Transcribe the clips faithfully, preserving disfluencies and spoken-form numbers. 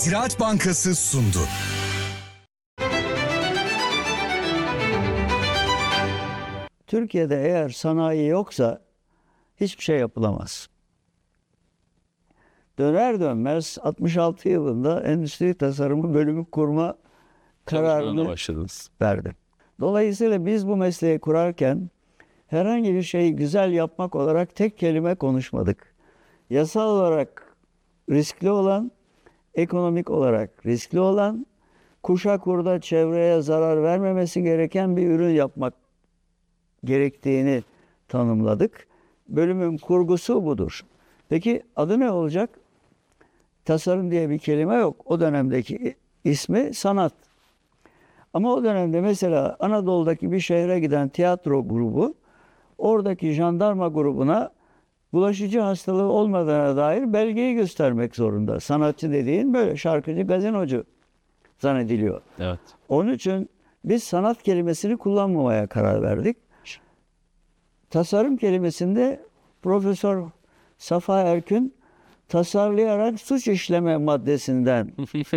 Ziraat Bankası sundu. Türkiye'de eğer sanayi yoksa hiçbir şey yapılamaz. Döner dönmez altmış altı yılında endüstri tasarımı bölümü kurma kararını başladınız. verdim. Dolayısıyla biz bu mesleği kurarken herhangi bir şeyi güzel yapmak olarak tek kelime konuşmadık. Yasal olarak riskli olan, ekonomik olarak riskli olan, kuşa kurda çevreye zarar vermemesi gereken bir ürün yapmak gerektiğini tanımladık. Bölümün kurgusu budur. Peki adı ne olacak? Tasarım diye bir kelime yok. O dönemdeki ismi sanat. Ama o dönemde mesela Anadolu'daki bir şehre giden tiyatro grubu oradaki jandarma grubuna bulaşıcı hastalığı olmadığına dair belgeyi göstermek zorunda. Sanatçı dediğin böyle şarkıcı, gazinocu zannediliyor. Evet. Onun için biz sanat kelimesini kullanmamaya karar verdik. Tasarım kelimesinde Profesör Safa Erkün tasarlayarak suç işleme maddesinden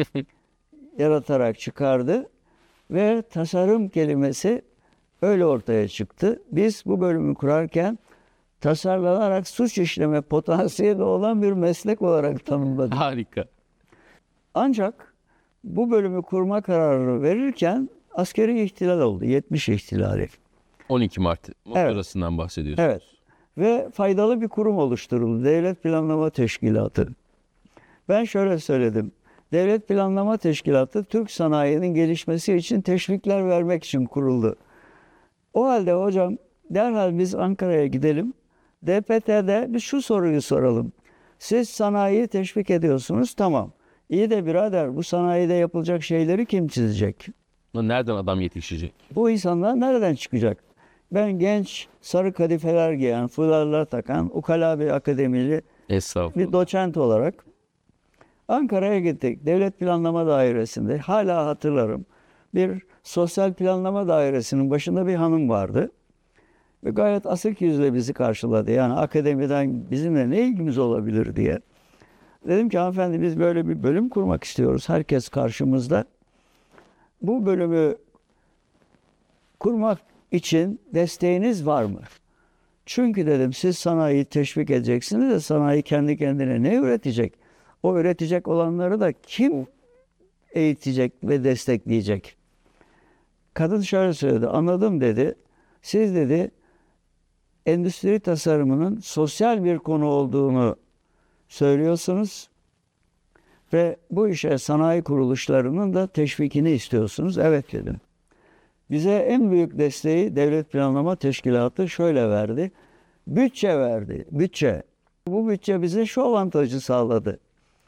yaratarak çıkardı ve tasarım kelimesi öyle ortaya çıktı. Biz bu bölümü kurarken tasarlanarak suç işleme potansiyeli olan bir meslek olarak tanımladık. Harika. Ancak bu bölümü kurma kararını verirken askeri ihtilal oldu. yetmiş ihtilali. on iki Mart Evet. muhtırasından bahsediyorsunuz. Evet. Ve faydalı bir kurum oluşturuldu. Devlet Planlama Teşkilatı. Ben şöyle söyledim. Devlet Planlama Teşkilatı Türk sanayinin gelişmesi için teşvikler vermek için kuruldu. O halde hocam derhal biz Ankara'ya gidelim. D P T'de biz şu soruyu soralım. Siz sanayiyi teşvik ediyorsunuz, tamam. İyi de birader bu sanayide yapılacak şeyleri kim çizecek? Nereden adam yetişecek? Bu insanlar nereden çıkacak? Ben genç sarı kadifeler giyen, fularlar takan, ukala bir akademili Estağfurullah. bir doçent olarak Ankara'ya gittik. Devlet Planlama Dairesi'nde hala hatırlarım. Bir sosyal planlama dairesinin başında bir hanım vardı. Ve gayet asık yüzle bizi karşıladı. Yani akademiden bizimle ne ilgimiz olabilir diye. Dedim ki hanımefendi biz böyle bir bölüm kurmak istiyoruz. Herkes karşımızda. Bu bölümü kurmak için desteğiniz var mı? Çünkü dedim siz sanayiyi teşvik edeceksiniz de sanayi kendi kendine ne üretecek? O üretecek olanları da kim eğitecek ve destekleyecek? Kadın şöyle söyledi, anladım dedi. Siz dedi endüstri tasarımının sosyal bir konu olduğunu söylüyorsunuz ve bu işe sanayi kuruluşlarının da teşvikini istiyorsunuz. Evet dedim. Bize en büyük desteği Devlet Planlama Teşkilatı şöyle verdi. Bütçe verdi. Bütçe. Bu bütçe bize şu avantajı sağladı.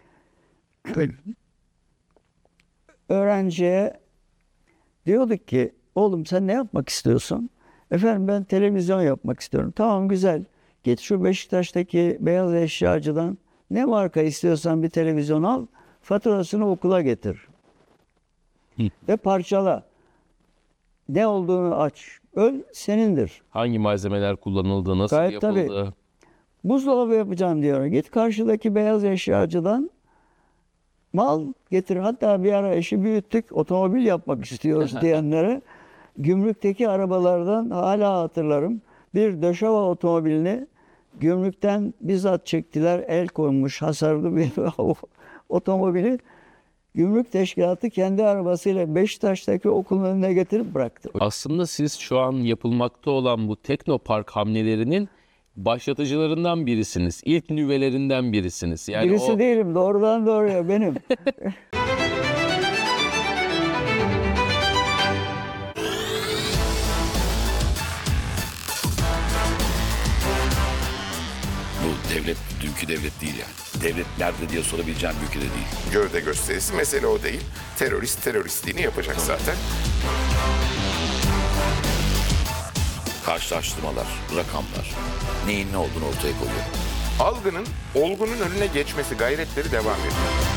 Öğrenciye diyorduk ki oğlum sen ne yapmak istiyorsun? Efendim ben televizyon yapmak istiyorum. Tamam güzel. Git şu Beşiktaş'taki beyaz eşyacıdan ne marka istiyorsan bir televizyon al. Faturasını okula getir. Hı. Ve parçala. Ne olduğunu aç. Öl senindir. Hangi malzemeler kullanıldı, nasıl Gayet yapıldı? tabii. Buzdolabı yapacağım diyor. Git karşıdaki beyaz eşyacıdan mal getir. Hatta bir ara eşi büyüttük. Otomobil yapmak istiyoruz diyenlere gümrükteki arabalardan hala hatırlarım. Bir Döşova otomobilini gümrükten bizzat çektiler. El konmuş hasarlı bir otomobili. Gümrük Teşkilatı kendi arabasıyla Beşiktaş'taki okulun önüne getirip bıraktı. Aslında siz şu an yapılmakta olan bu teknopark hamlelerinin başlatıcılarından birisiniz. İlk nüvelerinden birisiniz. Yani Birisi o... değilim. Doğrudan doğruya benim. Bu devlet dünkü devlet değil yani. Devlet nerede diye sorabileceğim bir ülkede değil. Gövde gösterisi mesele o değil. Terörist teröristliğini yapacak zaten. Karşılaştırmalar, rakamlar, neyin ne olduğunu ortaya koyuyor. Algının olgunun önüne geçmesi gayretleri devam ediyor.